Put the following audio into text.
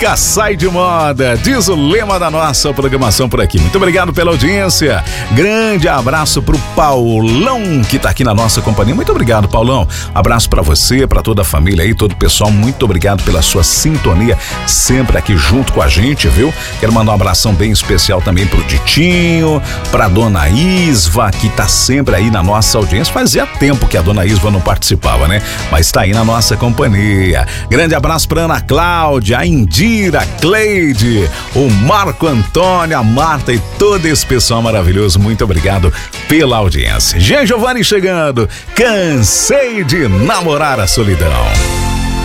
nunca sai de moda, diz o lema da nossa programação por aqui. Muito obrigado pela audiência. Grande abraço pro Paulão, que tá aqui na nossa companhia. Muito obrigado, Paulão. Abraço pra você, pra toda a família aí, todo o pessoal. Muito obrigado pela sua sintonia, sempre aqui junto com a gente, viu? Quero mandar um abração bem especial também pro Titinho, pra dona Isva, que tá sempre aí na nossa audiência. Fazia tempo que a dona Isva não participava, né? Mas tá aí na nossa companhia. Grande abraço pra Ana Cláudia, a Indira, a Cleide, o Marco Antônio, a Marta e todo esse pessoal maravilhoso. Muito obrigado pela audiência. Jean Giovanni chegando. Cansei de namorar a solidão.